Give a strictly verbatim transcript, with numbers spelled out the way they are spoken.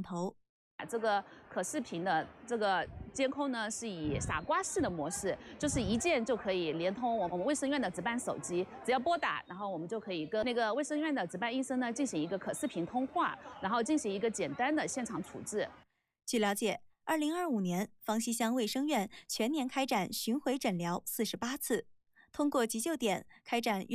头。 这个可视频的这个监控呢，是以傻瓜式的模式，就是一键就可以连通我们卫生院的值班手机，只要拨打，然后我们就可以跟那个卫生院的值班医生呢进行一个可视频通话，然后进行一个简单的现场处置。 据了解，二零二五年方西乡卫生院全年开展巡回诊疗四十八次，通过急救点开展